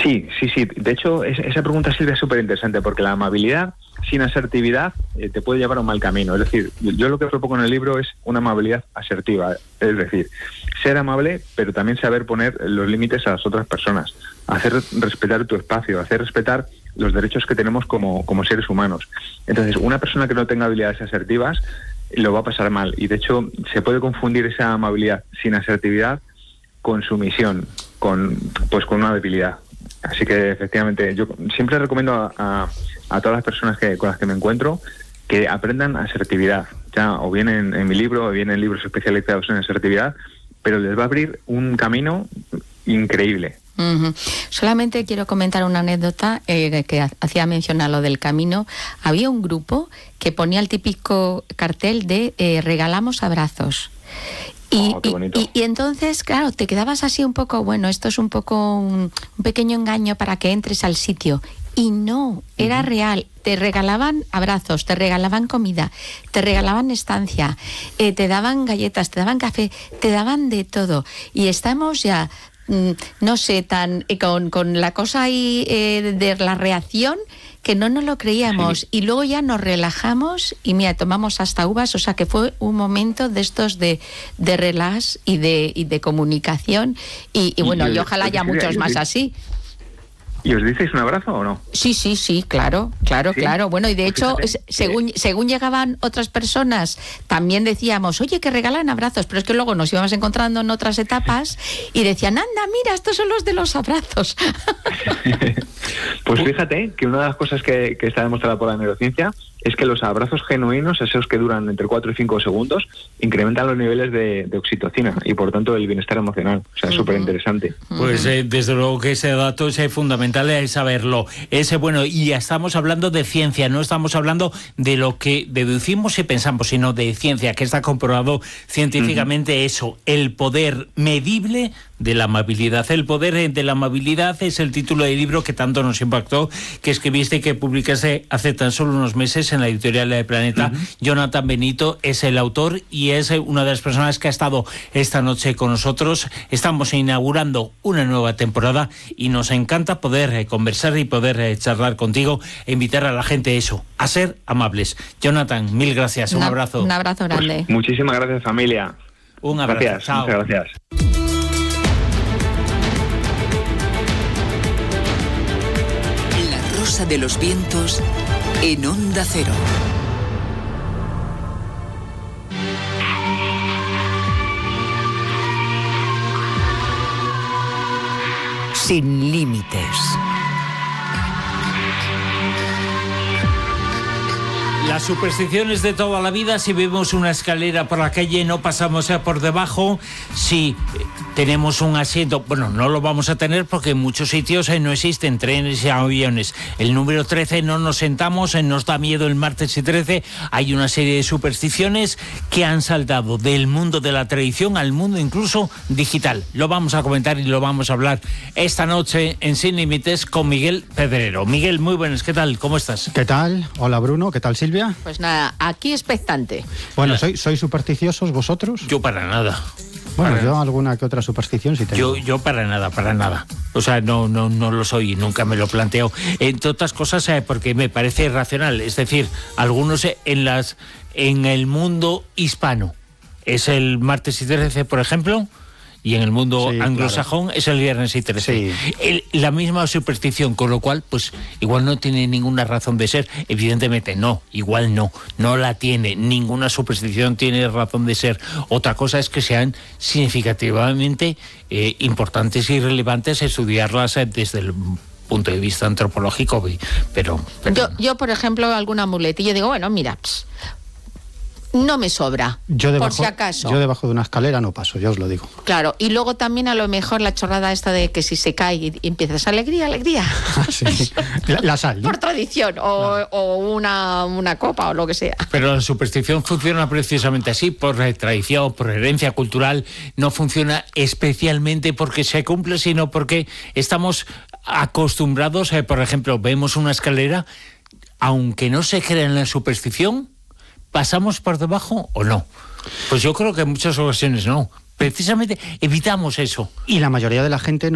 Sí. De hecho, esa pregunta, Silvia, es súper interesante, porque la amabilidad sin asertividad te puede llevar a un mal camino. Es decir, yo lo que propongo en el libro es una amabilidad asertiva. Es decir, ser amable, pero también saber poner los límites a las otras personas, hacer respetar tu espacio, hacer respetar los derechos que tenemos como seres humanos. Entonces, una persona que no tenga habilidades asertivas lo va a pasar mal. Y de hecho, se puede confundir esa amabilidad sin asertividad con sumisión, con una debilidad. Así que, efectivamente, yo siempre recomiendo a todas las personas con las que me encuentro que aprendan asertividad, ya o bien en mi libro, o bien en libros especializados en asertividad, pero les va a abrir un camino increíble. Uh-huh. Solamente quiero comentar una anécdota que hacía mención a lo del camino. Había un grupo que ponía el típico cartel de regalamos abrazos. Y entonces, claro, te quedabas así un poco, bueno, esto es un poco un pequeño engaño para que entres al sitio. Y no, era real. Te regalaban abrazos, te regalaban comida, te regalaban estancia, te daban galletas, te daban café, te daban de todo. Y estamos ya, no sé, tan con la cosa ahí de la reacción, que no nos lo creíamos. Sí. Y luego ya nos relajamos y mira, tomamos hasta uvas, o sea que fue un momento de estos de relax y de comunicación y bueno, y ojalá haya muchos más así. ¿Y os diceis un abrazo o no? Sí, claro. ¿Sí? Claro. Bueno, y de hecho, según llegaban otras personas, también decíamos, oye, que regalan abrazos, pero es que luego nos íbamos encontrando en otras etapas y decían, anda, mira, estos son los de los abrazos. Pues fíjate que una de las cosas que está demostrada por la neurociencia es que los abrazos genuinos, esos que duran entre 4 y 5 segundos, incrementan los niveles de oxitocina y por tanto el bienestar emocional. O sea, es súper interesante. Pues desde luego que ese dato es fundamental saberlo. Bueno, y ya estamos hablando de ciencia, no estamos hablando de lo que deducimos y pensamos, sino de ciencia, que está comprobado científicamente eso, el poder medible de la amabilidad. El poder de la amabilidad es el título del libro que tanto nos impactó, que escribiste y que publicaste hace tan solo unos meses en la editorial de Planeta. Jonathan Benito es el autor y es una de las personas que ha estado esta noche con nosotros. Estamos inaugurando una nueva temporada y nos encanta poder conversar y poder charlar contigo e invitar a la gente a ser amables. Jonathan, mil gracias, un abrazo. Un abrazo grande. Pues muchísimas gracias, familia. Un abrazo. Gracias, chao. Muchas gracias. La Rosa de los Vientos en Onda Cero. Sin límites. Las supersticiones de toda la vida: si vemos una escalera por la calle no pasamos por debajo, si tenemos un asiento, bueno, no lo vamos a tener porque en muchos sitios no existen trenes y aviones. El número 13, no nos sentamos, nos da miedo el martes y 13. Hay una serie de supersticiones que han saltado del mundo de la tradición al mundo incluso digital. Lo vamos a comentar y lo vamos a hablar esta noche en Sin Límites con Miguel Pedrero. Miguel, muy buenas, ¿qué tal? ¿Cómo estás? ¿Qué tal? Hola Bruno, ¿qué tal Silvia? Pues nada, aquí expectante. Bueno, ¿sois supersticiosos vosotros? Yo para nada. Bueno, yo alguna que otra superstición sí tengo. Yo para nada. O sea, no lo soy, nunca me lo planteo. Entre otras cosas, porque me parece irracional. Es decir, algunos en el mundo hispano es el martes y 13, por ejemplo, y en el mundo anglosajón es el viernes y 13. Sí. La misma superstición, con lo cual, pues igual no tiene ninguna razón de ser. Evidentemente no la tiene. Ninguna superstición tiene razón de ser. Otra cosa es que sean significativamente importantes y relevantes estudiarlas desde el punto de vista antropológico. Pero yo, por ejemplo, alguna muletilla digo, bueno, mira, no me sobra, por si acaso. Yo debajo de una escalera no paso, ya os lo digo. Claro, y luego también a lo mejor la chorrada esta de que si se cae y empiezas alegría. Sí. La sal, ¿no? Por tradición, o una copa o lo que sea. Pero la superstición funciona precisamente así, por tradición, por herencia cultural. No funciona especialmente porque se cumple, sino porque estamos acostumbrados. Por ejemplo, vemos una escalera, aunque no se crea en la superstición, ¿pasamos por debajo o no? Pues yo creo que en muchas ocasiones no. Precisamente evitamos eso. Y la mayoría de la gente